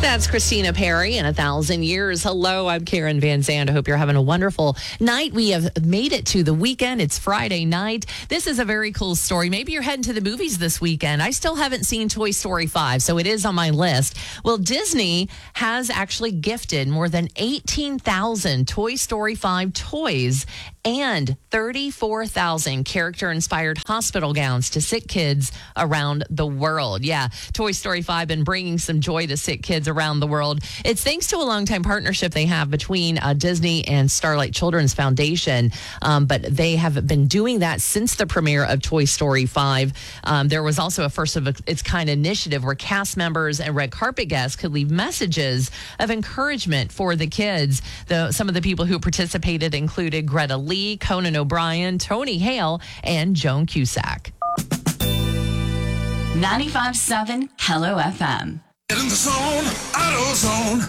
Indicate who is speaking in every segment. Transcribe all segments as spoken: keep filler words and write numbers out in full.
Speaker 1: That's Christina Perri in A Thousand Years. Hello, I'm Karen Van Zandt. I hope you're having a wonderful night. We have made it to the weekend. It's Friday night. This is a very cool story. Maybe you're heading to the movies this weekend. I still haven't seen Toy Story five, so it is on my list. Well, Disney has actually gifted more than eighteen thousand Toy Story five toys and thirty-four thousand character-inspired hospital gowns to sick kids around the world. Yeah, Toy Story five been bringing some joy to sick kids around the world. It's thanks to a longtime partnership they have between uh, Disney and Starlight Children's Foundation, um, but they have been doing that since the premiere of Toy Story five. Um, there was also a first of its kind initiative where cast members and red carpet guests could leave messages of encouragement for the kids. The, some of the people who participated included Greta Lee, Conan O'Brien, Tony Hale, and Joan Cusack.
Speaker 2: ninety-five point seven Hello F M.
Speaker 3: Get in the zone, AutoZone.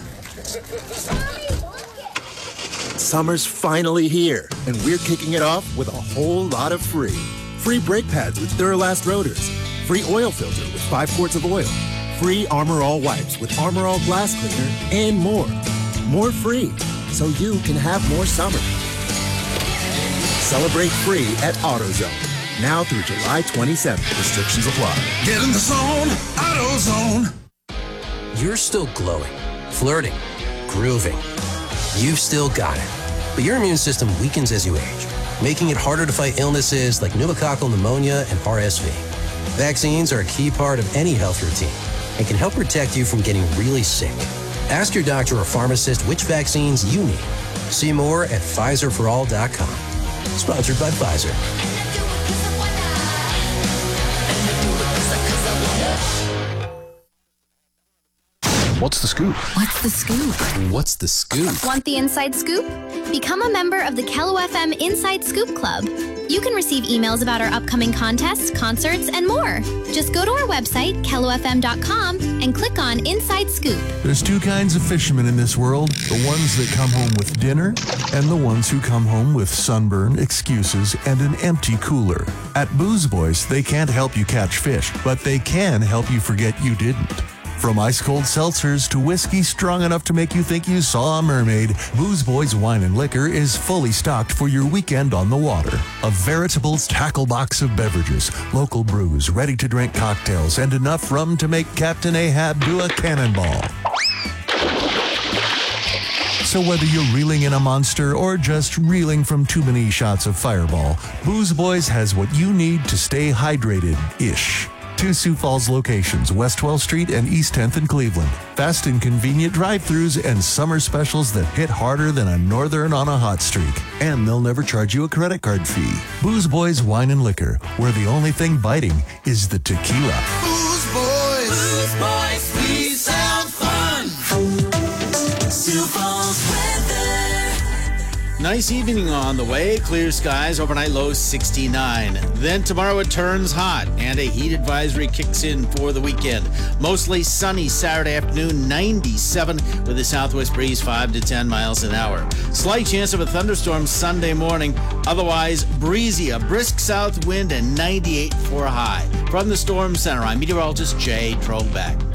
Speaker 4: Summer's finally here, and we're kicking it off with a whole lot of free. Free brake pads with Duralast rotors. Free oil filter with five quarts of oil. Free Armor All wipes with Armor All glass cleaner, and more. More free, so you can have more summer. Celebrate free at AutoZone. Now through July twenty-seventh. Restrictions apply.
Speaker 3: Get in the zone, AutoZone.
Speaker 5: You're still glowing, flirting, grooving. You've still got it. But your immune system weakens as you age, making it harder to fight illnesses like pneumococcal pneumonia and R S V. Vaccines are a key part of any health routine and can help protect you from getting really sick. Ask your doctor or pharmacist which vaccines you need. See more at Pfizer for all dot com. Sponsored by Pfizer.
Speaker 6: What's the scoop?
Speaker 2: What's the scoop?
Speaker 6: What's the scoop?
Speaker 7: Want the inside scoop? Become a member of the Kello F M Inside Scoop Club. You can receive emails about our upcoming contests, concerts, and more. Just go to our website, kello f m dot com, and click on Inside Scoop.
Speaker 8: There's two kinds of fishermen in this world. The ones that come home with dinner and the ones who come home with sunburn, excuses, and an empty cooler. At Booze Boys, they can't help you catch fish, but they can help you forget you didn't. From ice-cold seltzers to whiskey strong enough to make you think you saw a mermaid, Booze Boys Wine and Liquor is fully stocked for your weekend on the water. A veritable tackle box of beverages, local brews, ready-to-drink cocktails, and enough rum to make Captain Ahab do a cannonball. So whether you're reeling in a monster or just reeling from too many shots of Fireball, Booze Boys has what you need to stay hydrated-ish. Two Sioux Falls locations, West twelfth Street and East tenth in Cleveland. Fast and convenient drive-thrus and summer specials that hit harder than a northern on a hot streak. And they'll never charge you a credit card fee. Booze Boys Wine and Liquor, where the only thing biting is the tequila.
Speaker 3: Booze Boys.
Speaker 2: Booze Boys, we sound fun. Sioux Falls weather.
Speaker 9: Nice evening on the way. Clear skies, overnight low sixty-nine. Then tomorrow it turns hot and a heat advisory kicks in for the weekend. Mostly sunny Saturday afternoon, ninety-seven with a southwest breeze five to ten miles an hour. Slight chance of a thunderstorm Sunday morning. Otherwise breezy, a brisk south wind and ninety-eight for a high. From the Storm Center, I'm meteorologist Jay Trobeck.